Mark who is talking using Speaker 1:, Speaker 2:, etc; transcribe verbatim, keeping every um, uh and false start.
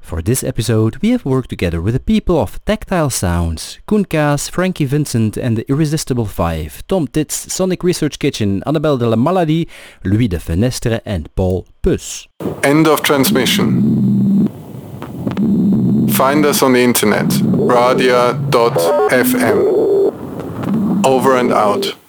Speaker 1: For this episode, we have worked together with the people of Tactile Sounds, Koen Kaas, Frankie Vincent and the Irresistible Five, Tom Titz, Sonic Research Kitchen, Annabelle de la Maladie, Louis de Fenestre and Paul Puss.
Speaker 2: End of transmission. Find us on the internet, radia dot f m. Over and out.